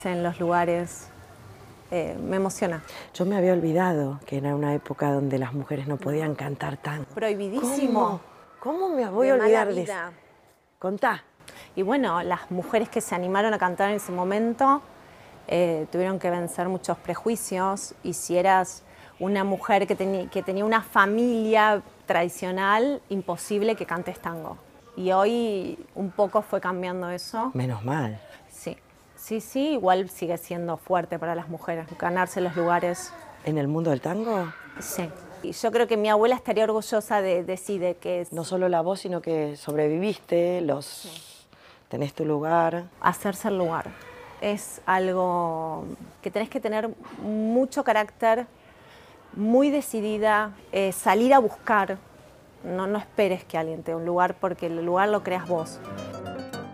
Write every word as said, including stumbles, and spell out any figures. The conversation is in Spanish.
En los lugares, eh, me emociona. Yo me había olvidado que era una época donde las mujeres no podían cantar tango. Prohibidísimo. ¿Cómo, ¿Cómo me voy a De olvidar mala de eso? vida. Contá. Y bueno, las mujeres que se animaron a cantar en ese momento eh, tuvieron que vencer muchos prejuicios, y si eras una mujer que, teni que tenía una familia tradicional, imposible que cantes tango. Y hoy un poco fue cambiando eso. Menos mal. Sí, sí, sí, igual sigue siendo fuerte para las mujeres, ganarse los lugares. ¿En el mundo del tango? Sí. Y yo creo que mi abuela estaría orgullosa de, de sí, de que es No solo la voz, sino que sobreviviste, los sí. Tenés tu lugar. Hacerse el lugar. Es algo que tenés que tener mucho carácter, muy decidida, eh, salir a buscar. No, no esperes que alguien te dé un lugar, porque el lugar lo creas vos.